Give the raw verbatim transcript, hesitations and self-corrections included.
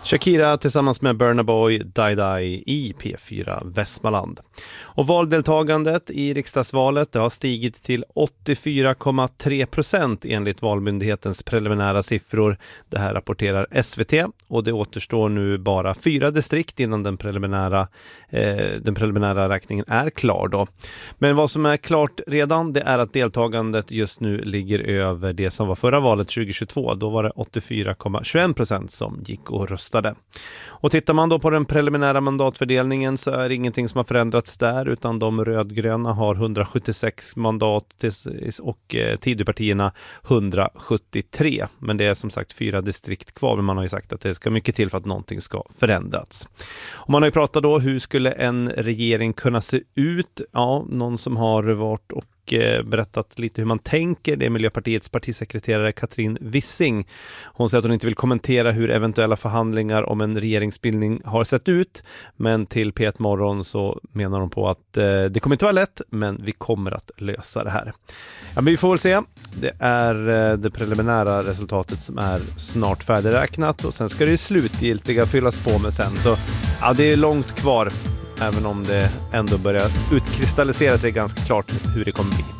Shakira tillsammans med Burna Boy, Die Die i P fyra Västmanland. Och valdeltagandet i riksdagsvalet det har stigit till åttiofyra komma tre procent enligt Valmyndighetens preliminära siffror. Det här rapporterar S V T och det återstår nu bara fyra distrikt innan den preliminära, eh, den preliminära räkningen är klar då. Men vad som är klart redan det är att deltagandet just nu ligger över det som var förra valet tjugohundratjugotvå. Då var det åttiofyra komma tjugoett procent som gick och röstade. Och tittar man då på den preliminära mandatfördelningen så är det ingenting som har förändrats där, utan de rödgröna har hundrasjuttiosex mandat och Tidöpartierna hundrasjuttiotre. Men det är som sagt fyra distrikt kvar, men man har ju sagt att det ska mycket till för att någonting ska förändras. Och man har ju pratat då, hur skulle en regering kunna se ut? Ja, någon som har varit och berättat lite hur man tänker. Det är Miljöpartiets partisekreterare Katrin Wissing. Hon säger att hon inte vill kommentera hur eventuella förhandlingar om en regeringsbildning har sett ut, men till P ett Morgon så menar hon på att eh, det kommer inte vara lätt, men vi kommer att lösa det här. Ja, men vi får väl se. Det är eh, det preliminära resultatet som är snart färdigräknat och sen ska det slutgiltiga fyllas på med sen. Så ja, det är långt kvar, även om det ändå börjar utkristallisera sig ganska klart hur det kommer bli.